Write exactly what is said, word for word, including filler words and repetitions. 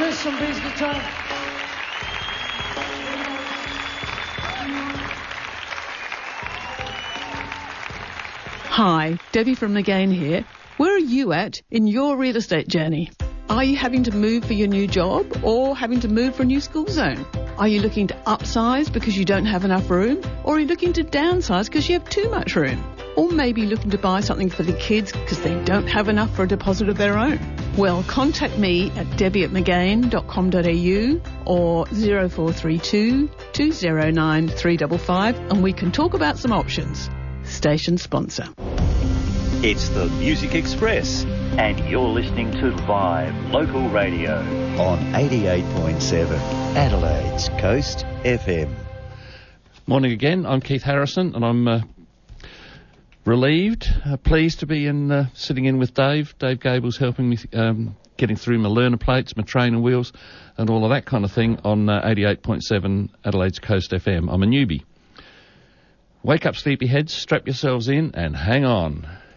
Chris some bass guitar. Hi, Debbie from McGain here. Where are you at in your real estate journey? Are you having to move for your new job or having to move for a new school zone? Are you looking to upsize because you don't have enough room? Or are you looking to downsize because you have too much room? Or maybe looking to buy something for the kids because they don't have enough for a deposit of their own? Well, contact me at debbie at mcgain dot com dot a u or zero four three two, two zero nine, three five five and we can talk about some options. Station sponsor. It's the Music Express, and you're listening to live local radio on eighty-eight point seven Adelaide's Coast F M. Morning again. I'm Keith Harrison, and I'm uh, relieved, uh, pleased to be in uh, sitting in with Dave. Dave Gable's helping me um, getting through my learner plates, my trainer wheels, and all of that kind of thing on uh, eighty-eight point seven Adelaide's Coast F M. I'm a newbie. Wake up, sleepyheads, strap yourselves in, and hang on.